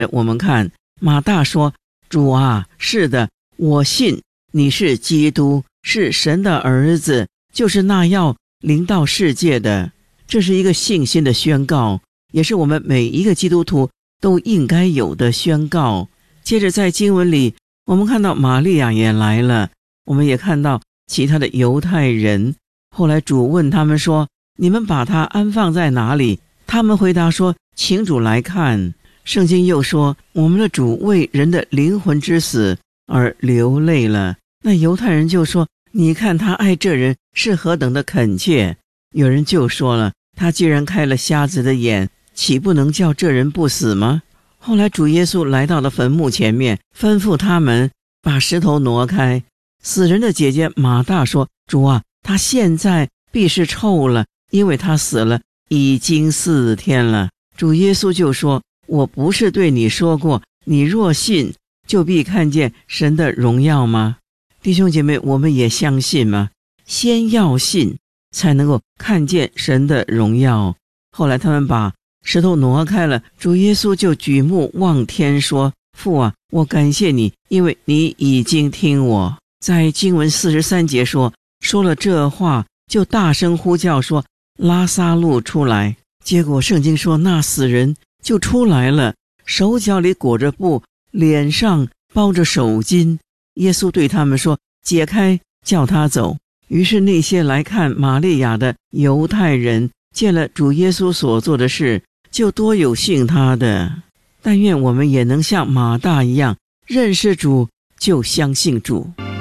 我们看马大说，主啊，是的，我信你是基督，是神的儿子，就是那要临到世界的。这是一个信心的宣告，也是我们每一个基督徒都应该有的宣告。接着在经文里，我们看到玛利亚也来了，我们也看到其他的犹太人。后来主问他们说，你们把他安放在哪里？他们回答说，请主来看。圣经又说，我们的主为人的灵魂之死而流泪了。那犹太人就说，你看他爱这人是何等的恳切。有人就说了，他既然开了瞎子的眼，岂不能叫这人不死吗？后来主耶稣来到了坟墓前面，吩咐他们把石头挪开。死人的姐姐马大说，主啊，他现在必是臭了，因为他死了已经4天了。主耶稣就说，我不是对你说过，你若信，就必看见神的荣耀吗？弟兄姐妹，我们也相信吗？先要信，才能够看见神的荣耀。后来他们把石头挪开了，主耶稣就举目望天说，父啊，我感谢你，因为你已经听我。在经文43节说了这话，就大声呼叫说，拉撒路出来。结果圣经说，那死人就出来了，手脚里裹着布，脸上包着手巾。耶稣对他们说，解开，叫他走。于是那些来看玛利亚的犹太人见了主耶稣所做的事，就多有信他的。但愿我们也能像马大一样，认识主就相信主。